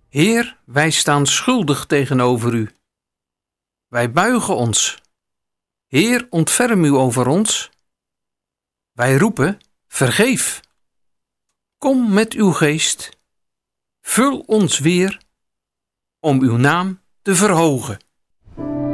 Heer, wij staan schuldig tegenover u. Wij buigen ons. Heer, ontferm u over ons. Wij roepen, vergeef. Kom met uw geest. Vul ons weer om uw naam te verhogen.